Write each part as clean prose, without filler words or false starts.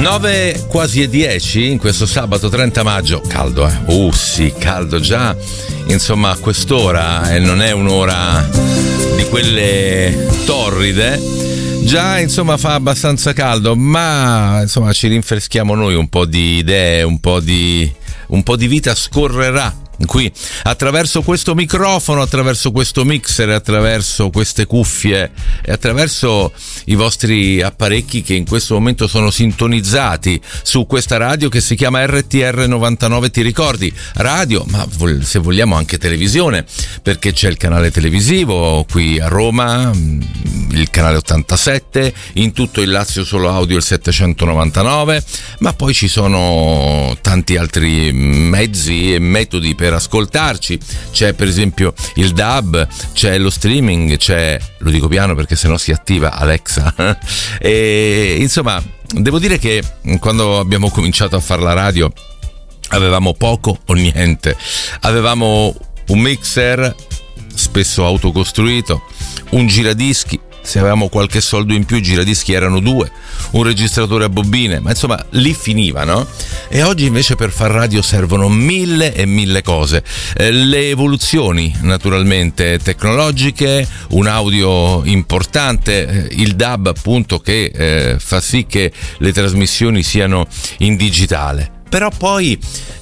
9 quasi e 10 in questo sabato 30 maggio. Caldo, sì, caldo già. Insomma, a quest'ora, non è un'ora di quelle torride. Già, insomma, fa abbastanza caldo, ma insomma ci rinfreschiamo noi, un po' di idee, un po' di vita scorrerà qui attraverso questo microfono, attraverso questo mixer, attraverso queste cuffie e attraverso i vostri apparecchi che in questo momento sono sintonizzati su questa radio che si chiama RTR 99. Ti ricordi? Radio, ma se vogliamo anche televisione, perché c'è il canale televisivo qui a Roma, il canale 87, in tutto il Lazio solo audio il 799, ma poi ci sono tanti altri mezzi e metodi per ascoltarci. C'è per esempio il DAB, c'è lo streaming, c'è, lo dico piano perché sennò si attiva Alexa e insomma devo dire che quando abbiamo cominciato a fare la radio avevamo poco o niente. Avevamo un mixer spesso autocostruito, un giradischi, se avevamo qualche soldo in più i giradischi erano 2, un registratore a bobine, ma insomma lì finiva, no? E oggi invece per far radio servono mille cose, le evoluzioni naturalmente tecnologiche, un audio importante, il DAB appunto che fa sì che le trasmissioni siano in digitale, però poi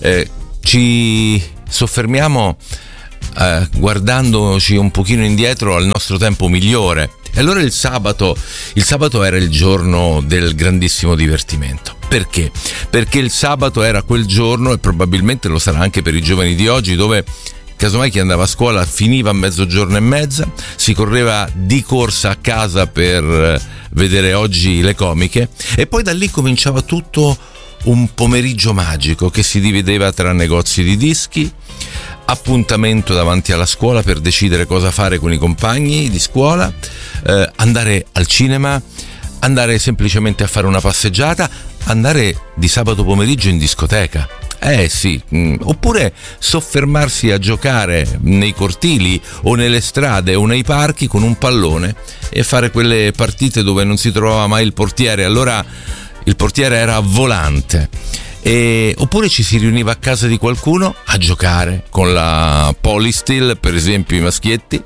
ci soffermiamo guardandoci un pochino indietro al nostro tempo migliore. E allora il sabato era il giorno del grandissimo divertimento. Perché? Perché il sabato era quel giorno, e probabilmente lo sarà anche per i giovani di oggi, dove casomai chi andava a scuola finiva a mezzogiorno e mezza, si correva di corsa a casa per vedere oggi le comiche, e poi da lì cominciava tutto un pomeriggio magico che si divideva tra negozi di dischi, appuntamento davanti alla scuola per decidere cosa fare con i compagni di scuola, andare al cinema, andare semplicemente a fare una passeggiata, andare di sabato pomeriggio in discoteca. Sì, oppure soffermarsi a giocare nei cortili o nelle strade o nei parchi con un pallone e fare quelle partite dove non si trovava mai il portiere. Allora il portiere era volante. Oppure ci si riuniva a casa di qualcuno a giocare con la Polysteel, per esempio i maschietti,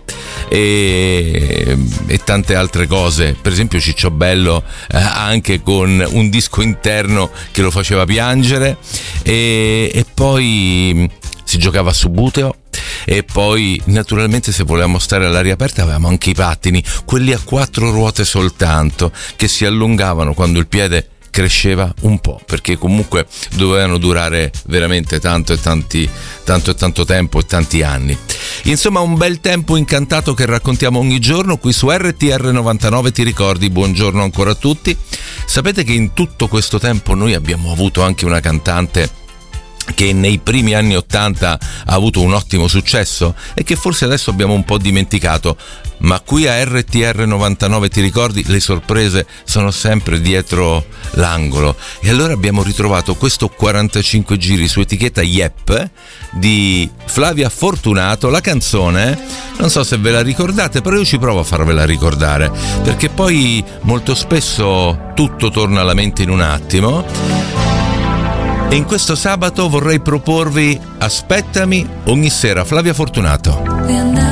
e tante altre cose, per esempio Cicciobello anche con un disco interno che lo faceva piangere, e poi si giocava a Subuteo. E poi naturalmente, se volevamo stare all'aria aperta, avevamo anche i pattini, quelli a 4 ruote soltanto, che si allungavano quando il piede cresceva un po', perché comunque dovevano durare veramente tanto tempo e tanti anni. Insomma, un bel tempo incantato che raccontiamo ogni giorno qui su RTR 99. Ti ricordi? Buongiorno ancora a tutti. Sapete che in tutto questo tempo noi abbiamo avuto anche una cantante che nei primi anni 80 ha avuto un ottimo successo e che forse adesso abbiamo un po' dimenticato, ma qui a RTR 99, ti ricordi, le sorprese sono sempre dietro l'angolo, e allora abbiamo ritrovato questo 45 giri su etichetta Yep di Flavia Fortunato. La canzone, non so se ve la ricordate, però io ci provo a farvela ricordare, perché poi molto spesso tutto torna alla mente in un attimo. E in questo sabato vorrei proporvi Aspettami ogni sera, Flavia Fortunato.